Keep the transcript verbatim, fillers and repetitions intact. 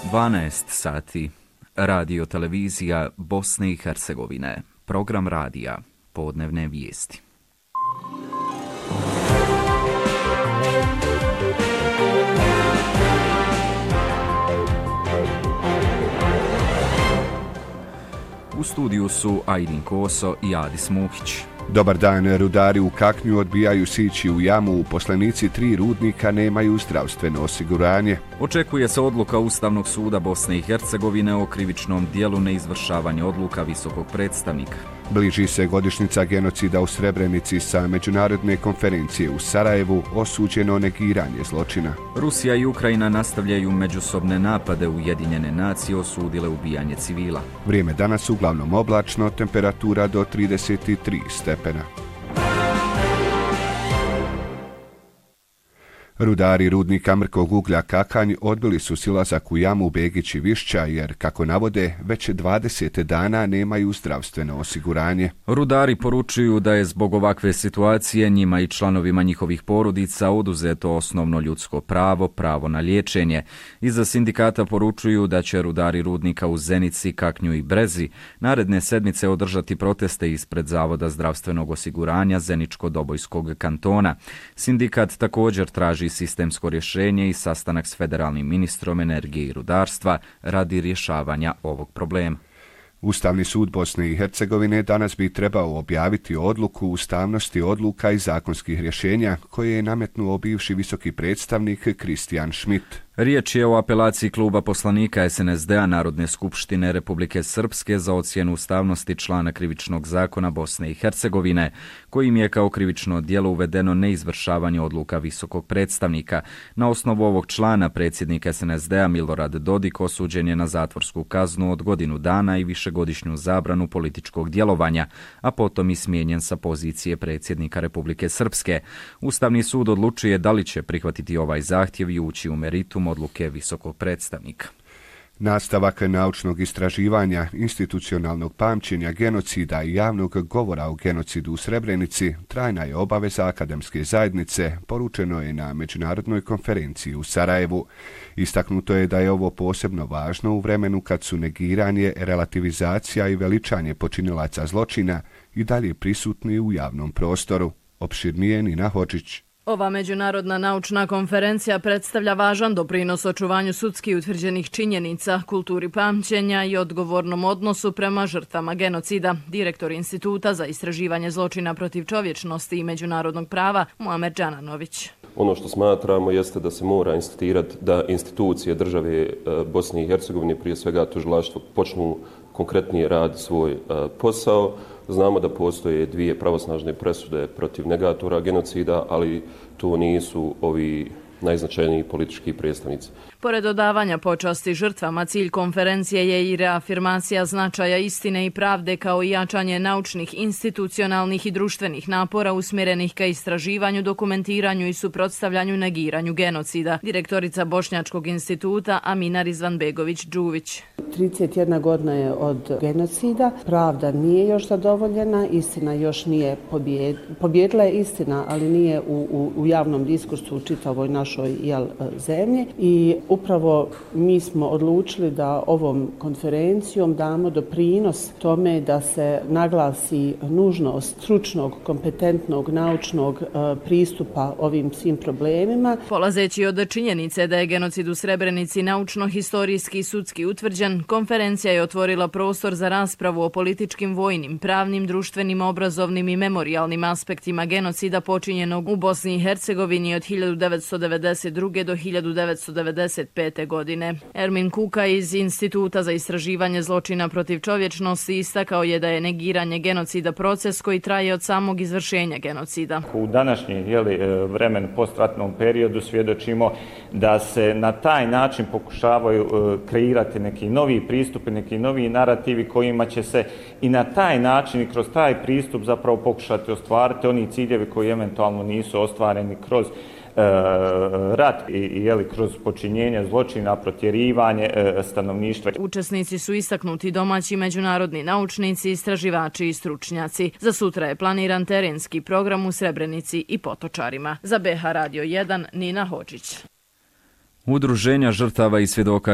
dvanaest sati. Radio televizija Bosne i Hercegovine. Program radija. Podnevne vijesti. U studiju su Ajdin Koso i Adis Muhić. Dobar dan, rudari u Kaknju odbijaju sići u jamu, uposlenici tri rudnika nemaju zdravstveno osiguranje. Očekuje se odluka Ustavnog suda Bosne i Hercegovine o krivičnom dijelu neizvršavanja odluka visokog predstavnika. Bliži se godišnjica genocida u Srebrenici, sa međunarodne konferencije u Sarajevu osuđeno negiranje zločina. Rusija i Ukrajina nastavljaju međusobne napade, Ujedinjene nacije osudile ubijanje civila. Vrijeme danas uglavnom oblačno, temperatura do trideset tri stepena. Rudari rudnika mrkog uglja Kakanj odbili su silazak u jamu Begić i Višća jer, kako navode, već dvadeset dana nemaju zdravstveno osiguranje. Rudari poručuju da je zbog ovakve situacije njima i članovima njihovih porodica oduzeto osnovno ljudsko pravo, pravo na liječenje. Iza sindikata poručuju da će rudari rudnika u Zenici, Kaknju i Brezi naredne sedmice održati proteste ispred Zavoda zdravstvenog osiguranja Zeničko-Dobojskog kantona. Sindikat također traži sistemsko rješenje i sastanak s federalnim ministrom energije i rudarstva radi rješavanja ovog problema. Ustavni sud Bosne i Hercegovine danas bi trebao objaviti odluku ustavnosti odluka i zakonskih rješenja koje je nametnuo bivši visoki predstavnik Kristijan Schmidt. Riječ je o apelaciji kluba poslanika es en es de a Narodne skupštine Republike Srpske za ocjenu ustavnosti člana krivičnog zakona Bosne i Hercegovine, kojim je kao krivično djelo uvedeno neizvršavanje odluka visokog predstavnika. Na osnovu ovog člana predsjednik es en es de a Milorad Dodik osuđen je na zatvorsku kaznu od godinu dana i višegodišnju zabranu političkog djelovanja, a potom i smijenjen sa pozicije predsjednika Republike Srpske. Ustavni sud odlučuje da li će prihvatiti ovaj zahtjev i ući u meritum odluke visokog predstavnika. Nastavak naučnog istraživanja, institucionalnog pamćenja genocida i javnog govora o genocidu u Srebrenici trajna je obaveza akademske zajednice, poručeno je na međunarodnoj konferenciji u Sarajevu. Istaknuto je da je ovo posebno važno u vremenu kad su negiranje, relativizacija i veličanje počinilaca zločina i dalje prisutni u javnom prostoru. Opširnije Nina Hodžić. Ova međunarodna naučna konferencija predstavlja važan doprinos očuvanju sudski utvrđenih činjenica, kulturi pamćenja i odgovornom odnosu prema žrtvama genocida. Direktor Instituta za istraživanje zločina protiv čovječnosti i međunarodnog prava Muamer Džananović. Ono što smatramo jeste da se mora institutirati da institucije države Bosne i Hercegovine, prije svega tužilaštvo, počnu konkretnije rad svoj posao. Znamo da postoje dvije pravosnažne presude protiv negatora genocida, ali to nisu ovi najznačajniji politički predstavnici. Pored odavanja počasti žrtvama, cilj konferencije je i reafirmacija značaja istine i pravde kao i jačanje naučnih, institucionalnih i društvenih napora usmjerenih ka istraživanju, dokumentiranju i suprotstavljanju negiranju genocida. Direktorica Bošnjačkog instituta Amina Rizvanbegović-Đuvić. trideset jedna godina je od genocida, pravda nije još zadovoljena, istina još nije pobjed... pobjedila je istina, ali nije u, u, u javnom diskursu u čitavoj našoj jel, zemlji i upravo mi smo odlučili da ovom konferencijom damo doprinos tome da se naglasi nužnost stručnog, kompetentnog, naučnog pristupa ovim svim problemima. Polazeći od činjenice da je genocid u Srebrenici naučno, historijski i sudski utvrđen, konferencija je otvorila prostor za raspravu o političkim, vojnim, pravnim, društvenim, obrazovnim i memorijalnim aspektima genocida počinjenog u Bosni i Hercegovini od hiljadu devetsto devedeset druge do hiljadu devetsto devedeset pete. godine. Ermin Kuka iz Instituta za istraživanje zločina protiv čovječnosti istakao je da je negiranje genocida proces koji traje od samog izvršenja genocida. U današnjem jeli, vremen postratnom periodu svjedočimo da se na taj način pokušavaju kreirati neki novi pristupi, neki novi narativi kojima će se i na taj način i kroz taj pristup zapravo pokušati ostvariti oni ciljevi koji eventualno nisu ostvareni kroz rat i jeli, kroz počinjenje zločina, protjerivanje stanovništva. Učesnici su istaknuti domaći međunarodni naučnici, istraživači i stručnjaci. Za sutra je planiran terenski program u Srebrenici i Potočarima. Za B H Radio jedan Nina Hodžić. Udruženja žrtava i svjedoka